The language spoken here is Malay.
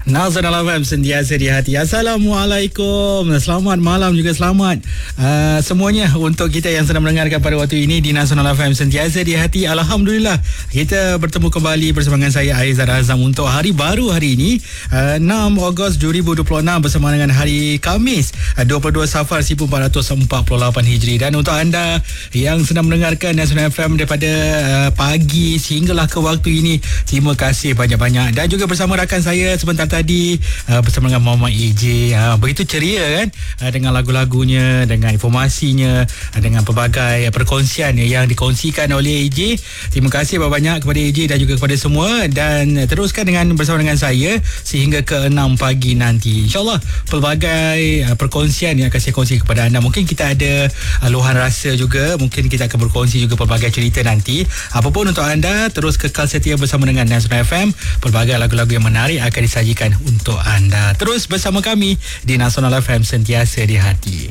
Nasional FM sentiasa di hati. Assalamualaikum. Selamat malam juga selamat semuanya untuk kita yang sedang mendengarkan pada waktu ini di Nasional FM sentiasa di hati. Alhamdulillah kita bertemu kembali bersama dengan saya Aizar Azam untuk hari baru hari ini 6 Ogos 2026 bersama dengan hari Khamis 22 Safar 1448 Hijri. Dan untuk anda yang sedang mendengarkan Nasional FM daripada pagi sehinggalah ke waktu ini, terima kasih banyak-banyak. Dan juga bersama rakan saya sebentar tadi bersama dengan Muhammad AJ, begitu ceria kan, dengan lagu-lagunya, dengan informasinya, dengan pelbagai perkongsian yang dikongsikan oleh AJ. Terima kasih banyak kepada AJ dan juga kepada semua, dan teruskan bersama dengan saya sehingga ke 6 pagi nanti. InsyaAllah pelbagai perkongsian yang akan saya kongsi kepada anda. Mungkin kita ada luahan rasa juga, mungkin kita akan berkongsi juga pelbagai cerita nanti. Apapun untuk anda, terus kekal setia bersama dengan Nasional FM. Pelbagai lagu-lagu yang menarik akan disajikan untuk anda. Terus bersama kami di Nasional FM sentiasa di hati.